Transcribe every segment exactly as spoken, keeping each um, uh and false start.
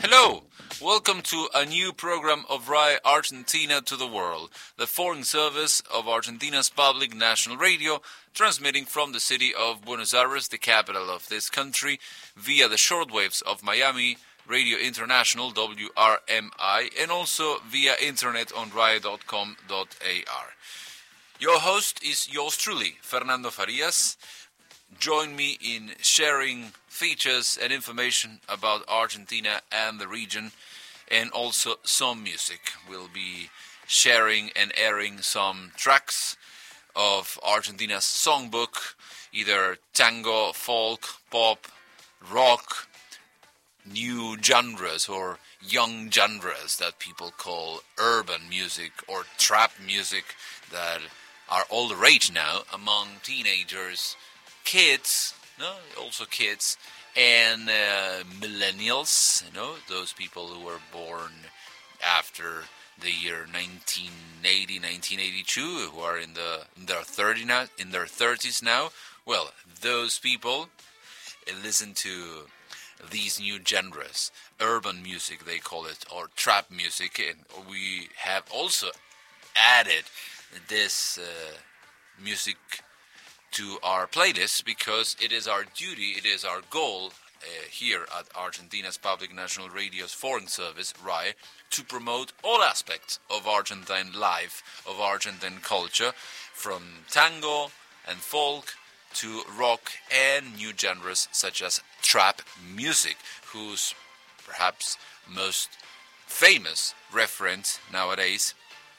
Hello! Welcome to a new program of R A I Argentina to the World, the foreign service of Argentina's public national radio, transmitting from the city of Buenos Aires, the capital of this country, via the shortwaves of Miami Radio International, W R M I, and also via internet on R A I dot com dot A R. Your host is yours truly, Fernando Farias. Join me in sharing features and information about Argentina and the region, and also some music. We'll be sharing and airing some tracks of Argentina's songbook, either tango, folk, pop, rock, new genres or young genres that people call urban music or trap music that are all the rage now among teenagers, kids, no, also kids, and uh, millennials, you know, those people who were born after the year nineteen eighty, nineteen eighty-two, who are in the in their thirty now, in their thirties now. Well, those people uh, listen to these new genres, urban music they call it, or trap music, and we have also added this uh, music to our playlist because it is our duty, it is our goal uh, here at Argentina's Public National Radio's Foreign Service, R A I, to promote all aspects of Argentine life, of Argentine culture, from tango and folk to rock and new genres such as trap music, whose perhaps most famous reference nowadays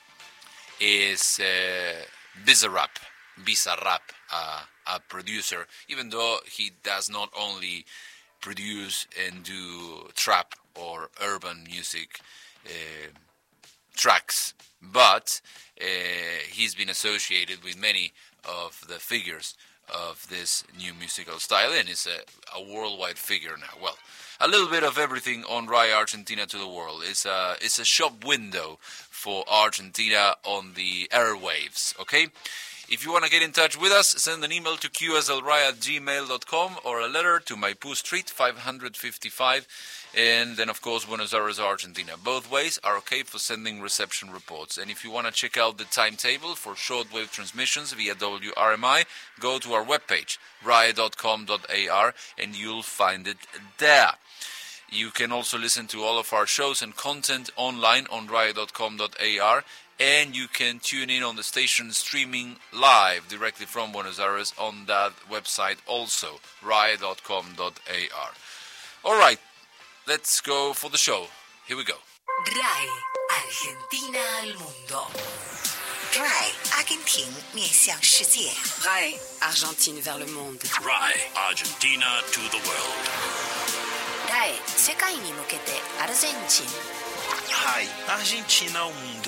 is uh, Bizarrap. Bizarrap, uh, a producer, even though he does not only produce and do trap or urban music uh, tracks, but uh, he's been associated with many of the figures of this new musical style, and is a, a worldwide figure now. Well, a little bit of everything on R A I Argentina to the World. It's a, it's a shop window for Argentina on the airwaves, okay? If you want to get in touch with us, send an email to q s l r a i at gmail dot com or a letter to Maipú Street, five fifty-five, and then, of course, Buenos Aires, Argentina. Both ways are okay for sending reception reports. And if you want to check out the timetable for shortwave transmissions via W R M I, go to our webpage, R A I dot com dot A R, and you'll find it there. You can also listen to all of our shows and content online on R A I dot com dot A R, and you can tune in on the station streaming live directly from Buenos Aires on that website also, R A I dot com dot A R. All right, let's go for the show. Here we go. R A I Argentina al mundo. R A I Argentin 面向世界。 R A I Argentine vers le monde. R A I Argentina to the world. R A I 世界に向けてアルゼンチン。 R A I Argentina ao mundo.